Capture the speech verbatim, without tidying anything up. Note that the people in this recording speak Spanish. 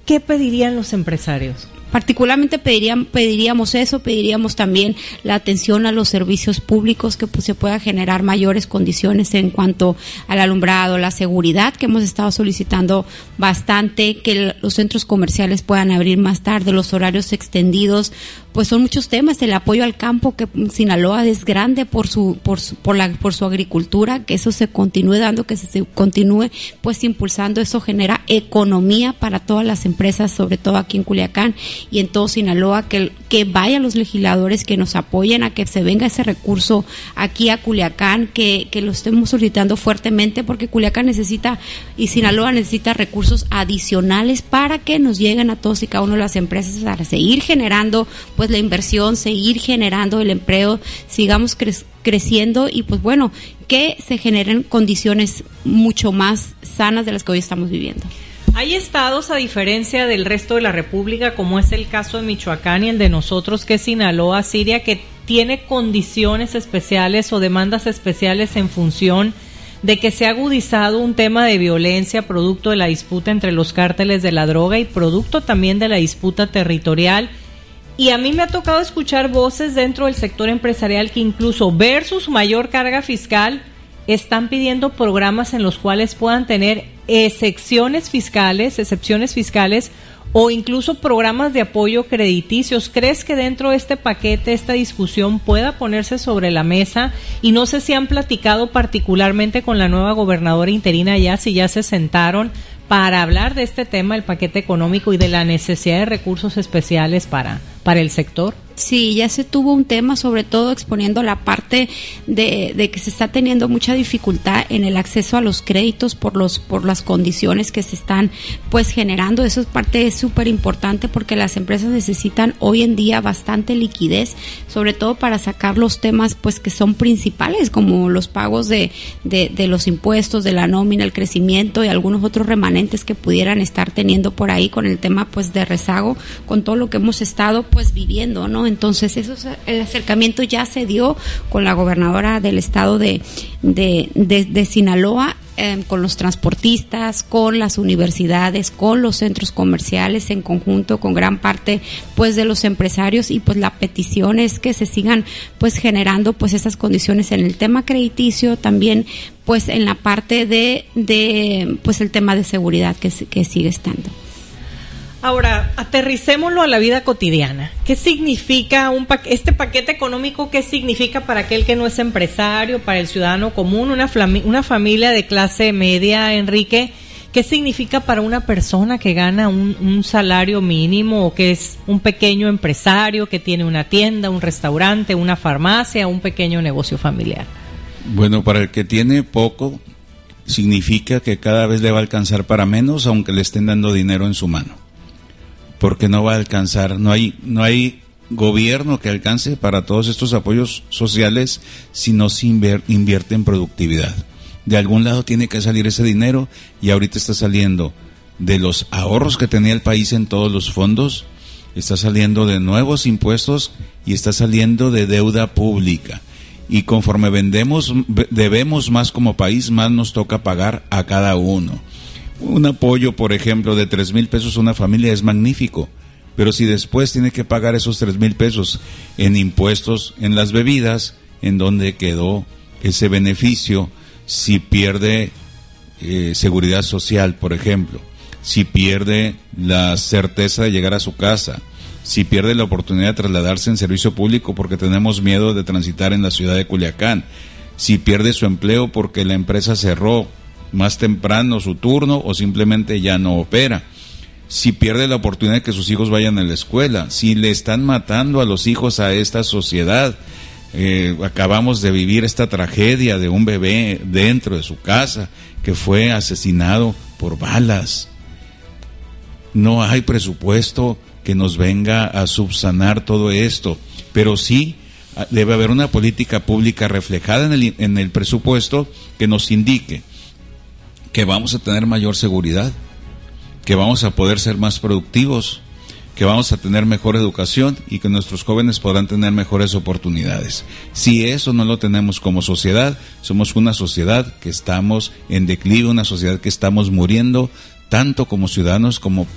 ¿qué pedirían los empresarios? Particularmente pedirían, pediríamos eso, pediríamos también la atención a los servicios públicos, que pues, se pueda generar mayores condiciones en cuanto al alumbrado, la seguridad, que hemos estado solicitando bastante, que los centros comerciales puedan abrir más tarde, los horarios extendidos, pues son muchos temas, el apoyo al campo, que Sinaloa es grande por su, por su, por la, por su agricultura, que eso se continúe dando, que se, se continúe pues impulsando, eso genera economía para todas las empresas, sobre todo aquí en Culiacán y en todo Sinaloa, que, que vayan los legisladores, que nos apoyen a que se venga ese recurso aquí a Culiacán, que, que lo estemos solicitando fuertemente, porque Culiacán necesita y Sinaloa necesita recursos adicionales para que nos lleguen a todos y cada una de las empresas, para seguir generando pues la inversión, seguir generando el empleo, sigamos cre- creciendo y pues bueno, que se generen condiciones mucho más sanas de las que hoy estamos viviendo. Hay estados, a diferencia del resto de la República, como es el caso de Michoacán y el de nosotros, que es Sinaloa, Siria, que tiene condiciones especiales o demandas especiales en función de que se ha agudizado un tema de violencia producto de la disputa entre los cárteles de la droga y producto también de la disputa territorial. Y a mí me ha tocado escuchar voces dentro del sector empresarial que incluso versus mayor carga fiscal están pidiendo programas en los cuales puedan tener excepciones fiscales, excepciones fiscales o incluso programas de apoyo crediticios. ¿Crees que dentro de este paquete, esta discusión pueda ponerse sobre la mesa? Y no sé si han platicado particularmente con la nueva gobernadora interina ya, si ya se sentaron para hablar de este tema, el paquete económico y de la necesidad de recursos especiales para, para el sector. Sí, ya se tuvo un tema, sobre todo exponiendo la parte de, de que se está teniendo mucha dificultad en el acceso a los créditos por los por las condiciones que se están pues generando. Eso es parte es súper importante porque las empresas necesitan hoy en día bastante liquidez, sobre todo para sacar los temas pues que son principales, como los pagos de, de, de los impuestos, de la nómina, el crecimiento y algunos otros remanentes que pudieran estar teniendo por ahí con el tema pues de rezago, con todo lo que hemos estado pues viviendo, ¿no? Entonces, eso, el acercamiento ya se dio con la gobernadora del estado de, de, de, de Sinaloa, eh, con los transportistas, con las universidades, con los centros comerciales, en conjunto con gran parte pues de los empresarios, y pues la petición es que se sigan pues generando pues esas condiciones en el tema crediticio, también pues en la parte de, de pues el tema de seguridad que, que sigue estando. Ahora, aterricémoslo a la vida cotidiana. ¿Qué significa un pa- este paquete económico? ¿Qué significa para aquel que no es empresario, para el ciudadano común, una, flami- una familia de clase media, Enrique? ¿Qué significa para una persona que gana un, un salario mínimo o que es un pequeño empresario que tiene una tienda, un restaurante, una farmacia, un pequeño negocio familiar? Bueno, para el que tiene poco, significa que cada vez le va a alcanzar para menos, aunque le estén dando dinero en su mano. Porque no va a alcanzar, no hay no hay gobierno que alcance para todos estos apoyos sociales si no se invier, invierte en productividad. De algún lado tiene que salir ese dinero, y ahorita está saliendo de los ahorros que tenía el país en todos los fondos, está saliendo de nuevos impuestos y está saliendo de deuda pública. Y conforme vendemos, debemos más como país, más nos toca pagar a cada uno. Un apoyo, por ejemplo, de tres mil pesos a una familia es magnífico, pero si después tiene que pagar esos tres mil pesos en impuestos en las bebidas, ¿en dónde quedó ese beneficio? Si pierde eh, seguridad social, por ejemplo, si pierde la certeza de llegar a su casa, si pierde la oportunidad de trasladarse en servicio público porque tenemos miedo de transitar en la ciudad de Culiacán, si pierde su empleo porque la empresa cerró más temprano su turno o simplemente ya no opera, si pierde la oportunidad de que sus hijos vayan a la escuela, si le están matando a los hijos a esta sociedad. Eh, acabamos de vivir esta tragedia de un bebé dentro de su casa que fue asesinado por balas. No hay presupuesto que nos venga a subsanar todo esto, pero sí debe haber una política pública reflejada en el, en el presupuesto que nos indique que vamos a tener mayor seguridad, que vamos a poder ser más productivos, que vamos a tener mejor educación y que nuestros jóvenes podrán tener mejores oportunidades. Si eso no lo tenemos como sociedad, somos una sociedad que estamos en declive, una sociedad que estamos muriendo, tanto como ciudadanos como